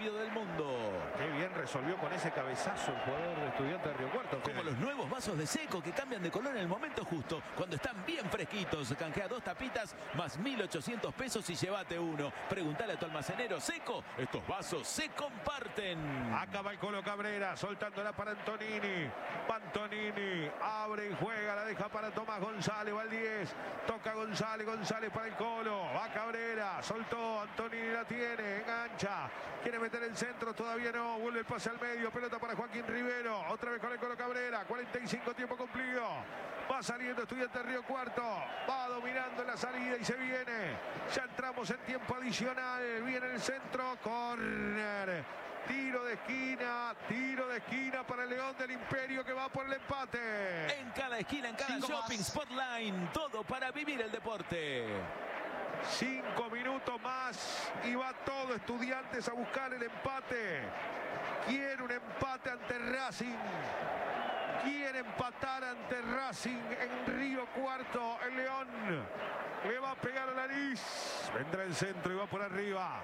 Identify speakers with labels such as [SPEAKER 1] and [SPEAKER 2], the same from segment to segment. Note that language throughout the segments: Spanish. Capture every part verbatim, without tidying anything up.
[SPEAKER 1] rápido del mundo.
[SPEAKER 2] Qué bien resolvió con ese cabezazo el jugador de Estudiantes de Río Cuarto.
[SPEAKER 1] Como los nuevos vasos de Seco que cambian de color en el momento justo, cuando están bien fresquitos. Canjea dos tapitas más mil ochocientos pesos y llévate uno. Preguntale a tu almacenero. Seco, estos vasos se comparten.
[SPEAKER 2] Acaba el Colo Cabrera, soltándola para Antonini. Antonini abre y juega, la deja para Tomás González. Valdés, toca González, González para el Colo. Va Cabrera, soltó, Antonini la tiene, engancha. Quiere meter el centro, todavía no. Vuelve el pase al medio, pelota para Joaquín Rivero. Otra vez con el Colo Cabrera, cuarenta y cinco tiempo cumplido. Va saliendo Estudiantes de Río Cuarto. Va dominando la salida y se viene. Ya entramos en tiempo adicional. Viene el centro, córner. Tiro de esquina, tiro de esquina para el León del Imperio que va por el empate.
[SPEAKER 1] En cada esquina, en cada
[SPEAKER 3] Cinco
[SPEAKER 1] shopping,
[SPEAKER 3] más.
[SPEAKER 1] Spotline, todo para vivir el deporte.
[SPEAKER 2] Cinco minutos más y va todo Estudiantes a buscar el empate. Quiere un empate ante Racing. Quiere empatar ante Racing en Río Cuarto. El León le va a pegar a la nariz. Vendrá el centro y va por arriba.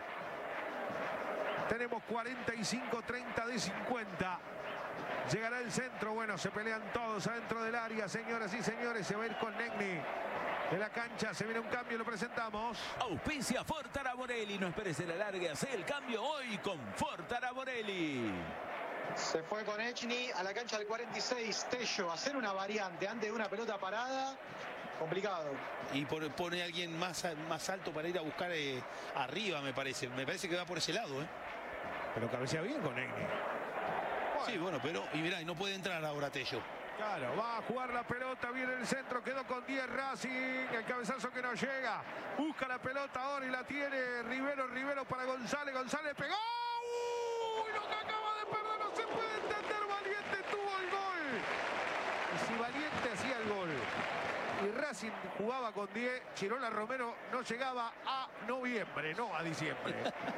[SPEAKER 2] Tenemos cuarenta y cinco treinta de cincuenta. Llegará el centro. Bueno, se pelean todos adentro del área, señoras y señores. Se va a ir con Negni. De la cancha se viene un cambio, lo presentamos.
[SPEAKER 1] Auspicia Ford Taraborelli. No esperes el alargue, hace el cambio hoy con Ford Taraborelli.
[SPEAKER 3] Se fue con Echny a la cancha del cuarenta y seis. Tello, hacer una variante antes de una pelota parada, complicado.
[SPEAKER 4] Y por, pone a alguien más, más alto para ir a buscar eh, arriba, me parece. Me parece que va por ese lado, ¿eh?
[SPEAKER 2] Pero cabecea bien con Negni.
[SPEAKER 4] Bueno. Sí, bueno, pero... Y mirá, y no puede entrar ahora Tello.
[SPEAKER 2] Claro, va a jugar la pelota, viene el centro, quedó con diez Racing, el cabezazo que no llega, busca la pelota ahora y la tiene Rivero, Rivero para González, González pegó, ¡uy! Lo que acaba de perder no se puede entender, Valiente tuvo el gol, y si Valiente hacía el gol y Racing jugaba con diez, Chirola Romero no llegaba a noviembre, no a diciembre.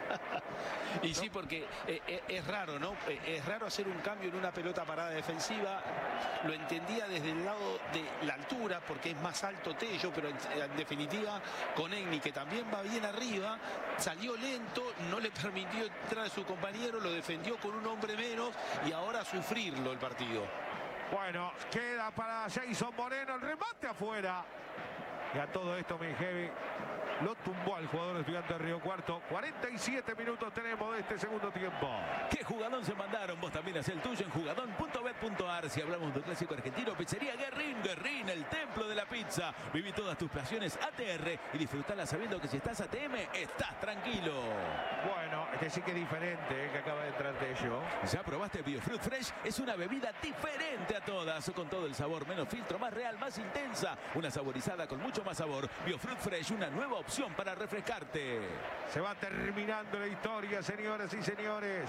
[SPEAKER 4] Y sí, porque eh, eh, es raro, ¿no? Eh, es raro hacer un cambio en una pelota parada defensiva. Lo entendía desde el lado de la altura, porque es más alto Tello, pero en, en definitiva con Egni, que también va bien arriba, salió lento, no le permitió entrar a su compañero, lo defendió con un hombre menos y ahora sufrirlo el partido.
[SPEAKER 2] Bueno, queda para Jason Moreno, el remate afuera. Y a todo esto, mi heavy, lo tumbó al jugador Estudiante de Río Cuarto. cuarenta y siete minutos tenemos de este segundo tiempo.
[SPEAKER 1] ¿Qué jugadón se mandaron? Vos también hacés el tuyo en jugadón punto bet punto ar. Si hablamos del clásico argentino, pizzería Guerrín, Guerrín, el templo de la pizza. Viví todas tus pasiones A T R y disfrutala sabiendo que si estás A T M, estás tranquilo.
[SPEAKER 2] Bueno, este sí que es diferente, eh, que acaba de entrar Tello.
[SPEAKER 1] ¿Ya probaste Biofruit Fresh? Es una bebida diferente a todas, con todo el sabor, menos filtro, más real, más intensa. Una saborizada con mucho más sabor. Biofruit Fresh, una nueva opción para refrescarte.
[SPEAKER 2] Se va terminando la historia, señoras y señores.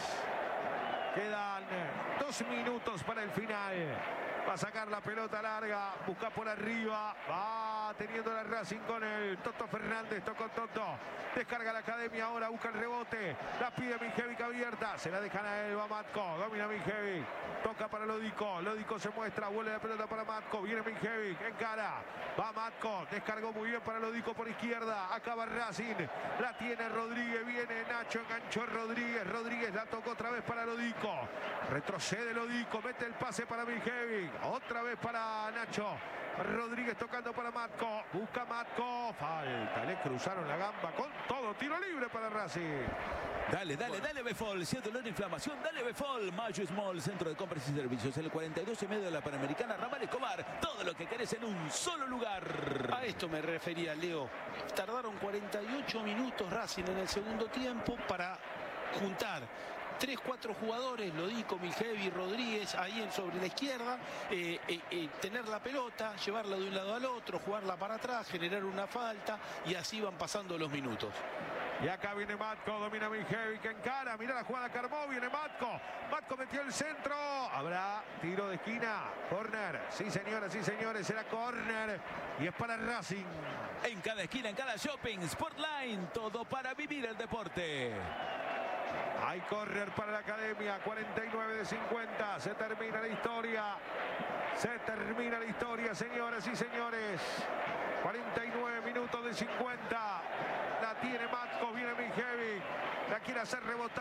[SPEAKER 2] Quedan dos minutos para el final. Va a sacar la pelota larga, busca por arriba, va teniendo la Racing con el Toto Fernández, tocó Toto, descarga la academia ahora, busca el rebote, la pide Minjevic abierta, se la dejan a él, va Matko, domina Minjevic, toca para Lodico, Lodico se muestra, vuelve la pelota para Matko, viene Minjevic, encara, va Matko, descargó muy bien para Lodico por izquierda, acaba Racing, la tiene Rodríguez, viene Nacho, enganchó Rodríguez, Rodríguez la tocó otra vez para Lodico, retrocede Lodico, mete el pase para Minjevic. Otra vez para Nacho. Rodríguez tocando para Matko. Busca Matko. Falta. Le cruzaron la gamba con todo. Tiro libre para Racing.
[SPEAKER 1] Dale, dale, bueno. dale Befol. Si es dolor e inflamación, dale Befol. Mayo Small, Centro de Compras y Servicios. El cuarenta y dos y medio de la Panamericana, Ramal Escobar. Todo lo que querés en un solo lugar.
[SPEAKER 4] A esto me refería, Leo. Tardaron cuarenta y ocho minutos Racing en el segundo tiempo para juntar tres, cuatro jugadores, Lodico, Minjevic, Rodríguez, ahí en, sobre la izquierda, eh, eh, eh, tener la pelota, llevarla de un lado al otro, jugarla para atrás, generar una falta, y así van pasando los minutos.
[SPEAKER 2] Y acá viene Matko, domina Minjevic, encara, mira la jugada Carbó, viene Matko, Matko metió el centro, habrá tiro de esquina, córner, sí señoras, sí señores, será córner, y es para Racing.
[SPEAKER 1] En cada esquina, en cada shopping, Sportline, todo para vivir el deporte.
[SPEAKER 2] Hay córner para la academia, cuarenta y nueve de cincuenta, se termina la historia, se termina la historia, señoras y señores, cuarenta y nueve minutos de cincuenta, la tiene Matko, viene Minjevic, la quiere hacer rebotar.